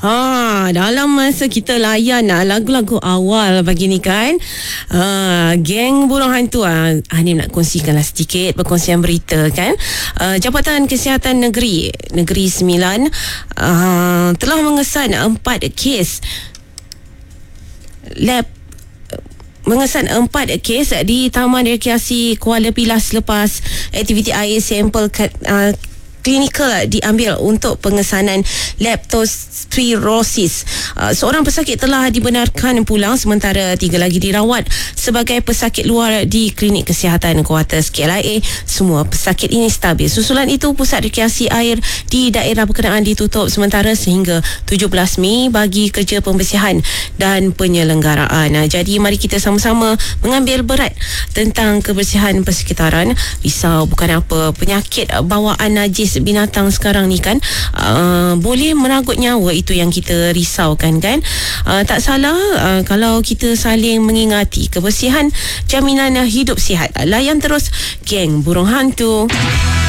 Dalam masa kita layan lagu-lagu awal pagi ni kan, geng burung hantu, Hanim nak kongsikanlah sedikit perkongsian berita kan. Jabatan Kesihatan Negeri Sembilan telah mengesan 4 kes di Taman Rekreasi Kuala Pilas selepas aktiviti air sampel klinikal diambil untuk pengesanan leptospirosis. Seorang pesakit telah dibenarkan pulang sementara 3 lagi dirawat sebagai pesakit luar di Klinik Kesihatan Kuartus KLIA. Semua pesakit ini stabil. Susulan itu, pusat rekreasi air di daerah berkenaan ditutup sementara sehingga 17 Mei bagi kerja pembersihan dan penyelenggaraan. Jadi mari kita sama-sama mengambil berat tentang kebersihan persekitaran. Risau bukan apa, penyakit bawaan najis binatang sekarang ni kan boleh meragut nyawa, itu yang kita risaukan kan. Tak salah kalau kita saling mengingati kebersihan, jaminan hidup sihat. Layan terus geng burung hantu.